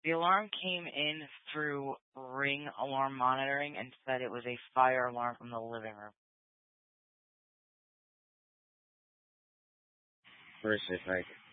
The alarm came in through Ring Alarm Monitoring and said it was a fire alarm from the living room. Versus, like,